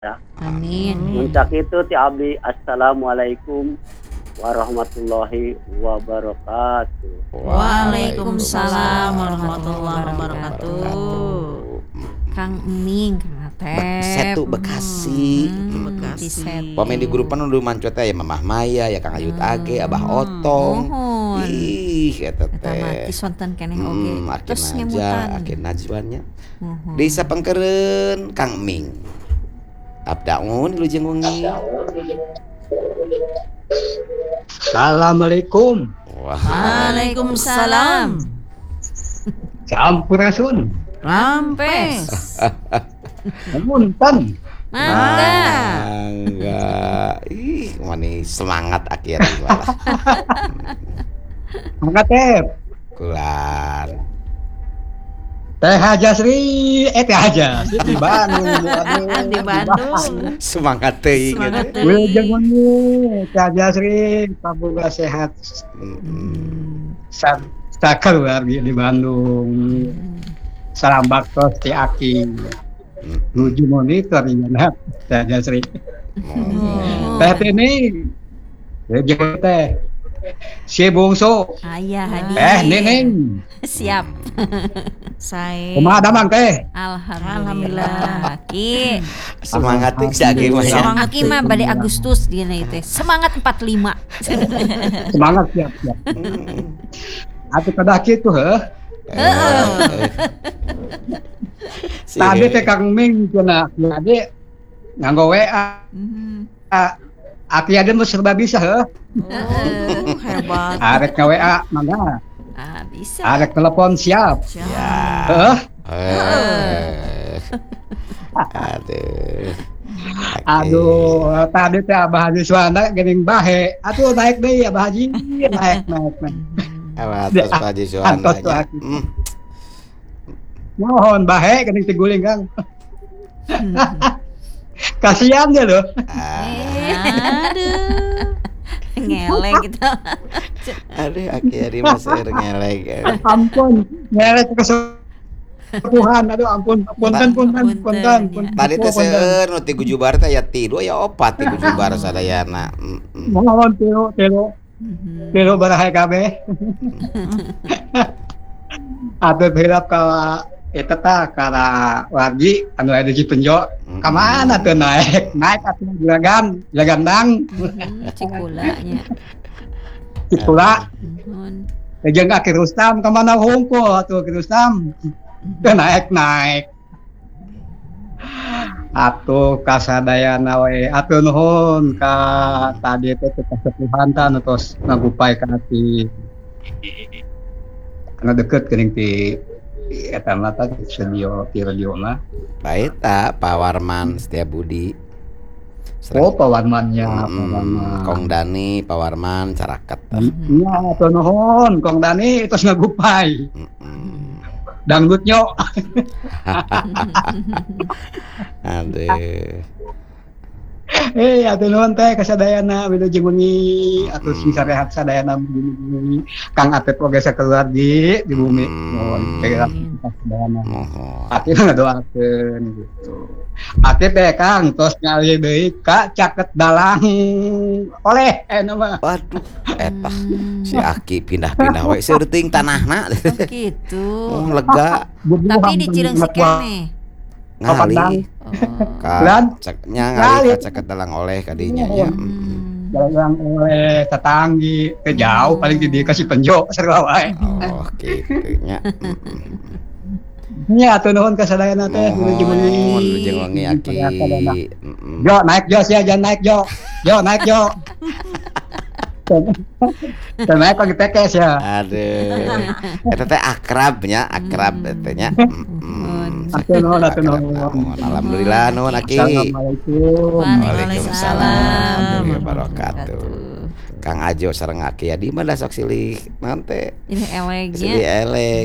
ya. Amin. Muncak itu ti abdi assalamualaikum warahmatullahi wabarakatuh. Waalaikumsalam warahmatullahi wabarakatuh. Kang Ening, Kang Atep. Setu Bekasi. Bekasi. Pemain di grupan udah mancot ya Mamah Maya ya Kang Ayut Age, Abah Otong. Ih, eta Eta mah teh. tisonten keneh oge. Terus Akhir nyebutan. akhir najwannya. Desa Pengkeren Kang Ming. Abdaun lu jeung wengi. Assalamualaikum. Waalaikumsalam. Sampurasun. Rampes. Punten. Mangga. Enggak. Ih, manis semangat akhirnya malah. Mangkatep. Kulan. Teh Hajasri, Teh Hajas di Bandung. Di Bandung. Semangat teh Semangat gitu. teh. Wilujeng wengi, Teh Hajasri, paboga sehat. Sakeluar di Bandung. Salam baktos ti Aki. Nuju monitor ya Teh Hajasri. Teh ini wilujeng teh. Si bungsu. Ayah hadir. Neneng. Siap. Saya. Kumaha damang teh? Alhamdulillah. Ki. Semangat teh jage mah ya. Semangat ki mah bade Agustus dina ieu teh. Semangat 45. Semangat siap. Atuh kadah kitu heuh. Tadi teh Kang Ming cenah tadi nganggo WA. Aki ada mah serba bisa heuh. Hebat. Arek ka WA mangga. Bisa. Arek telepon siap. Ya. Heuh. Aduh. Aduh, tadi teh Abah Haji Suwana geuning bahe. Atuh naik deui Abah Haji, naik. Awas Pak Haji Suwana. Antos tuh Aki. Mohon bahe geuning tiguling Kang. Kasihan dia loh. Aduh. Ngeleng gitu. Aduh, akhirnya masih ngeleng. Ampun, ngelek kesepuhan. Aduh ampun. Tadi teh seueur nu ti Gujubar teh ya tilu ya opat ti Gujubar sadayana. Mohon tilu baraha kabeh. Atuh hilap ka eta tah kana wargi anu aya di Cipenjo. Ka mana tuh naik atuh Jagandang. Cikulanya. Cikula. Jeung Ki Rustam ka mana hungkul atuh Ki Rustam. Teu naik. Atuh kasadayana we atuh nuhun ka tadi teh kesepuhan tah tos ngagupay ka ti anu deukeut geuning ti eta mah tah radio mah. Baik tak Pak Warman Setiabudi. Oh Pak Warmannya. Kong Dani Pak Warman caraket. Iya atuh nuhun Kong Dani tos ngagupay. Dangdutnya. Aduh. Atuh nuhun teh kasadayana wilujeng wengi atuh sing sarehat sadayana bumi. Kang Atep oge sakeluar di bumi. Nuhun teh kasadayana. Ati ngadoakeun gitu. Atep teh Kang tos ngali deui ka Caket Dalang oleh mah. Waduh, eta si Aki pindah-pindah we seueuting tanahna. Gitu. Lega. Tapi di Cileungsi keneh. Ngali. Kan ngali ka Caket Dalang oleh kadinya ya. Dalang oleh tetanggi teh jauh paling di dieu ka Cipenjo sarua wae. Oh, kitu nya. Nya atuh nuhun kasadayana teh wilujeng wengi. Wilujeng wengi Aki. Jo naik jo sia jangan naik jo. Jo naik jo. Teu naik pagi tekes ya. Aduh. Eta teh akrab teh nya. Atuh nuhun. Alhamdulillah nuhun Aki. Assalamualaikum. Waalaikumsalam warahmatullahi wabarakatuh. Kang Ajo sareng Aki ya di mana sok silih nanti. Ini elegnya. Silih eleg.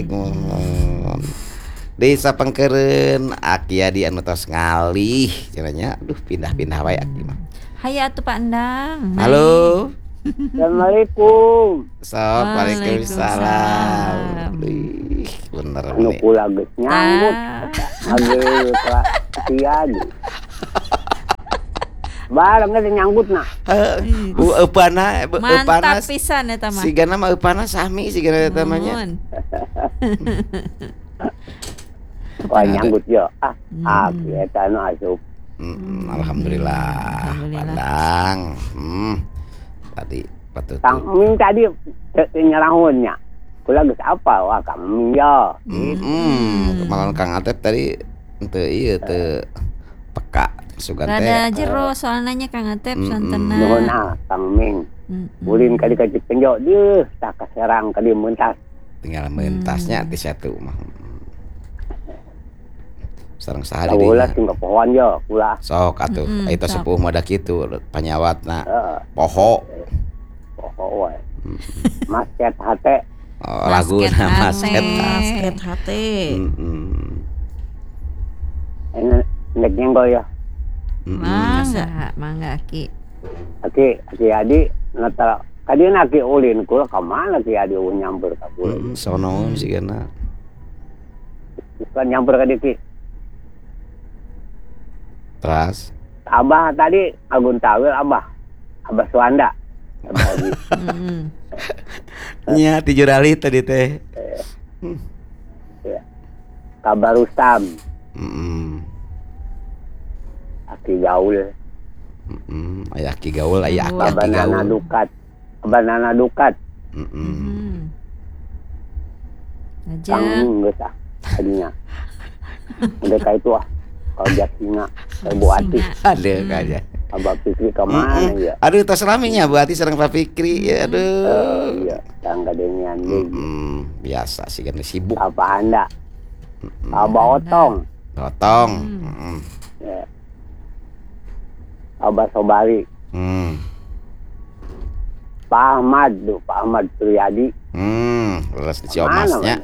Desa Pengkeren Aki ya di anu tos ngalih cenanya. Aduh pindah-pindah wae Aki mah. Hayu atuh Pak Endang. Halo. Assalamualaikum. Waalaikumsalam. Ih, bener Anu nih. kula geus nyambut. Age pra tiadi. Barang ada nyanggut nah. Eupana Mantap pisan eta mah. sigana mah eupana sami sigana eta mah nya. Nuhun. Wah nyanggut yo. Aku eta nu asup. Alhamdulillah. Alhamdulillah. Pandang. Tadi patut. Kang Ming tadi nyerahunnya. Kula geus apa wah Kang Ming yo. Kemarin Kang Atep tadi teu ieu teu peka sugan teh. Rada jero soal nanya Kang Atep santenna. Nuhun Kang Ming. Ulin ka di kecik penjo dieu tak kaserang ka di mentas. Tinggal mentasnya di satu mah. Sareng saha di Ulah dinya. tinggal pohon yo kula. Sok atuh, eta sok. sepuh mah da kitu panyawatna. Poho. Poho wae. Masket hate. Oh, laguna Masket masket. hati. Nek nyenggol ya. Mangga Ki. Aki adi nata kadina aki ulin kula ka mana ki adi nyamper ka kula. Sono sigana. Bukan nyamper ka ki. Teras. Abah tadi Agun Tawil Abah Suanda. Abah Haji. Nya ti jurali tadi teh. Kabar Rustam. Aki Gaul. Aya ki gaul aya aki Abanana gaul. Dukat. Abanana Dukat. Ajeng. Kang geus tadinya. Udah kayak itu kalau jasinya saya Bu Ati. Ada kaja. Abah Fikri ke mana ya? Aduh tas laminya Bu Ati sareng Pak Fikri ya aduh. Iya, tangga dengan Biasa sih kan sibuk. apa Anda? Abah Otong. Potong. Ya. Abah Sobari. Pak Ahmad Priyadi. Terus di Ciomasnya.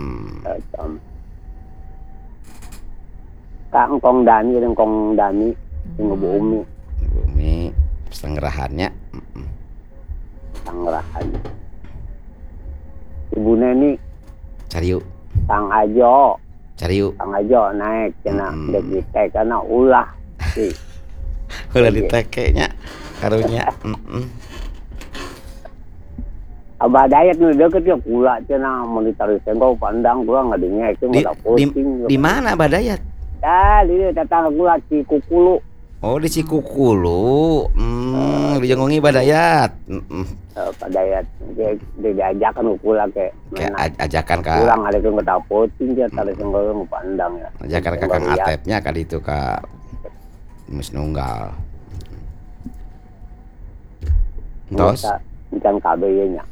Kang Kong Dani dan Kong Dani yang Umi Bumi senggerahannya. Tangerang. Ibu Neni Cariu. Kang Ajo naik cenah dek ditek karena ulah sih. Ulah ditekenya karunya. Abah Dayat nu deket ya kula cenah mun ditaruh senggol pandang kula ngadengnya itu Di, enggak di, pusing. di mana Badayat? Di tetangga kula Cikukulu. Oh di Cikukulu. Dijengongi Badayat. Pak Dayat dia diajakan kula ke Kayak ajakan ka kurang ada yang enggak pusing dia taruh senggol pandang ya. ajakan ka Kang Atepnya kali itu ka Mus Nunggal. Tos Bukan KBY-nya.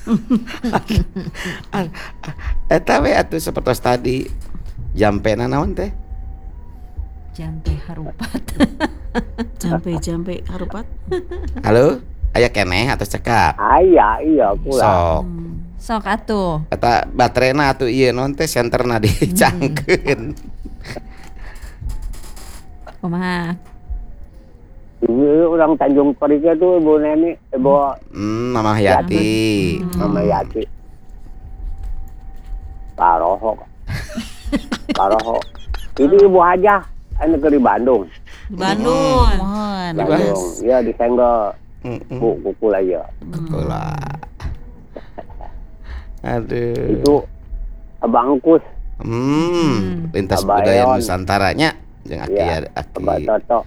eta we atuh sapertos tadi jampena naon teh? Jampe harupat. Jampe harupat. Halo, aya keneh atau cekap? Iya kula. Sok. Sok atuh. Eta baterena atuh ieu naon teh senterna dicangkeun. Kumaha? Iya, orang Tanjung Priok tuh Ibu Neni, Ibu Mama Hayati. Mama Yati. Paroho. Ini Ibu Haja, ini ke di Bandung. Bandung. Mohon. Bandung. Ya disenggol Bu Kukul aja. Kula. Aduh. Itu Abang Kus, Lintas Abah budaya Eon. Nusantaranya jeung Aki ya, Abah Aki. Toto.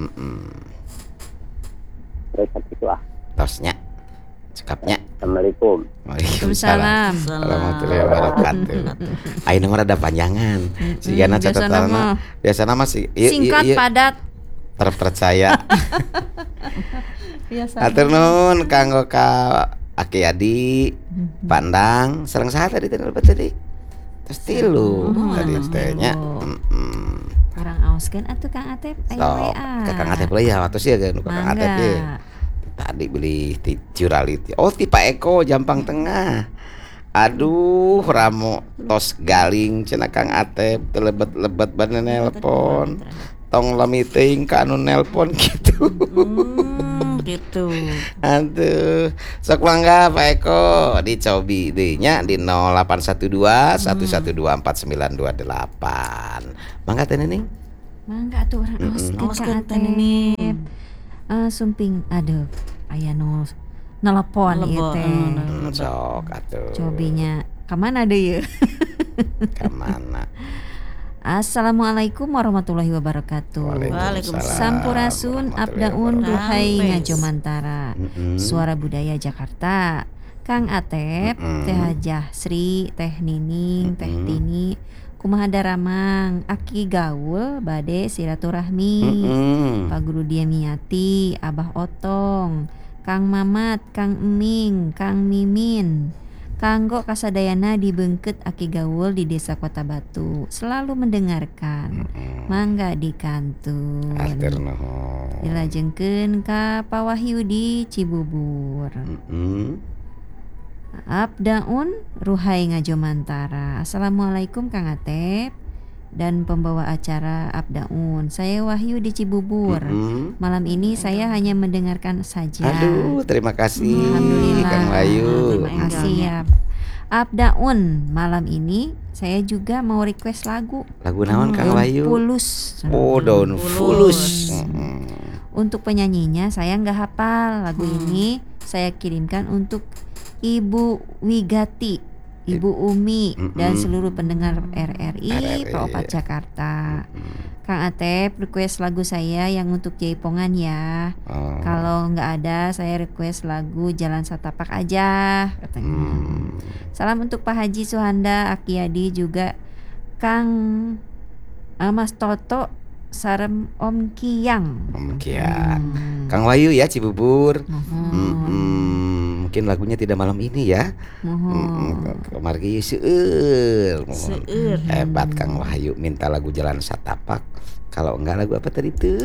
Terus itu Tosnya. Cekapnya. Assalamualaikum. Waalaikumsalam. Warahmatullahi wabarakatuh. Ayeuna mah rada panjangan. Sigana catatanna biasana mah Singkat padat. terpercaya. Biasa. Atur nuhun kanggo ka Aki Adi, Pandang, sareng saha tadi tadi? Terus tilu tadi teh nya. Orang auskeun atuh Kang Atep aya Sok, WA. ka Kang Atep ya waktu sih ya Kang Atep ye. Tadi beli ti Curalit. Oh ti Pak Eko Jampang Tengah. Aduh ramo tos galing cenah Kang Atep telebet-lebet bae nelpon. Tong lami teuing ka anu nelpon gitu. Gitu. Aduh, sok mangga Pak Eko dicobi deui nya di 0812 112 4928. Mangga teh Neneng. Mangga atuh orang auskeun Auskeun Kang teh. Atep. Sumping aduh aya nu nelepon ieu Nelpon, teh. Sok atuh. Cobinya kemana deh ya? Ka mana? Assalamualaikum warahmatullahi wabarakatuh. Waalaikumsalam. Sampurasun abdaun duhai Ampes. ngajomantara. Suara Budaya Jakarta. Kang Atep, Teh Hajah Sri, Teh Nining, Teh Tini, kumaha daramang, Aki gaul bade silaturahmi. Pak Guru Diamiati, Abah Otong, Kang Mamat, Kang Eming, Kang Mimin. Kanggo kasadayana dibeungkeut Aki gaul di Desa Kota Batu. Selalu mendengarkan. Mangga dikantun. Atur nuhun. Dilajengkeun ka Pak Wahyu di Cibubur. Abdaun Ruhai Ngajomantara. Assalamualaikum Kang Atep dan pembawa acara Abdaun. Saya Wahyu di Cibubur. Malam ini saya hanya mendengarkan saja. Aduh, terima kasih Alhamdulillah. Kang Bayu. Terima kasih ya. Abdaun, malam ini saya juga mau request lagu. Lagu naon Kang Daun Bayu? Pulus. Oh, Daun Fulus. Untuk penyanyinya saya nggak hafal lagu ini. Saya kirimkan untuk Ibu Wigati, Ibu Umi, dan seluruh pendengar RRI Pro4 Jakarta. Kang Atep request lagu saya yang untuk Jaipongan ya. Kalau nggak ada saya request lagu Jalan Satapak aja katanya. Salam untuk Pak Haji Suhanda, Akiyadi juga Kang Mas Toto sarem Om Kiyang. Om Kia. Kang Wayu ya Cibubur. Mungkin lagunya tidak malam ini ya. Margi seueur. Seueur. Hebat Kang Wahyu minta lagu Jalan Satapak. Kalau enggak lagu apa tadi tuh?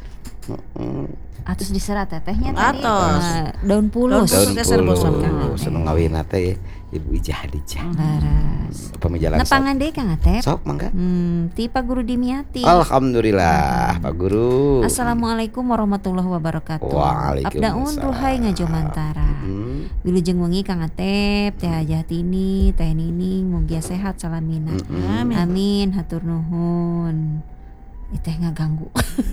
Atus diserat tetehnya tadi. Atos. Daun pulus. Daun geser bosan Kang Pulus. Seneng ngawina teh Ibu Ijah Hadijah. Laras. Pemijalan Nepangan deh Kang Atep. Sok mangga. Ti Pak Guru Dimiati. Alhamdulillah Pak Guru. Assalamualaikum warahmatullahi wabarakatuh. Waalaikumsalam. Abdaun Ruhai Ngajomantara. Wilujeng wengi Kang Atep, Teh Hajah Tini, Teh Nining, mugia sehat salamina. Amin, hatur nuhun. Teh ngaganggu.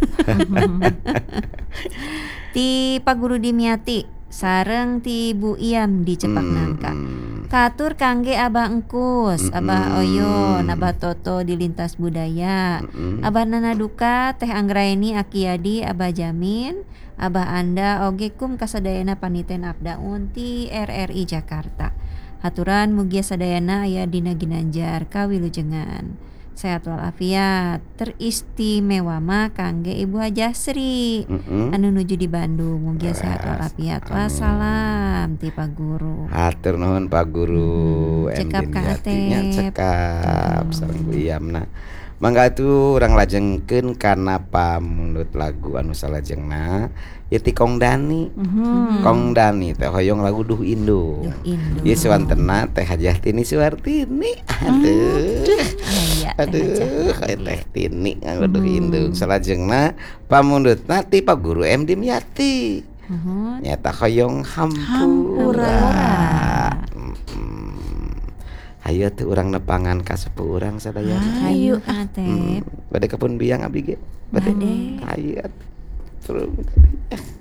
Ti Pak Guru Dimiati, sareng ti Bu Iam di Cepak Nangka. Katur kangge Abah Engkus, Abah Oyon, Abah Toto di Lintas Budaya, Abah Nana Duka, Teh Anggraini Akiyadi, Abah Jamin, Abah Anda oge kum kasadayana paniten Abdaun ti RRI Jakarta. Haturan mugia sadayana aya dina Ginanjar kawilujengan. Sehat walafiat, teristimewa mah kangge Ibu Hajah Sri anu nuju di Bandung. Mugia sehat walafiat. Wassalam ti Pak Guru. Hatur nuhun Pak Guru. Cekap Kang Nya Atep. cekap sareng Bu Iyamna. Mangga atuh urang lajengkeun kana pamunut lagu anu salajengna ieu ti Kong Dani. Kong Dani teh hoyong lagu Duh Indung. Ieu sewantena Teh Hajah Tini Suwartini. Aduh, Teh Tini nganggo Duh Indung. Salajengna pamundutna ti Pak Guru M Dimyati. Nyata hoyong Hampura. Hayu tuh urang nepangan ka sepuh urang sadaya. Hayu Atep. Bade kebun biang abdi ge. Bade. Hayu atuh.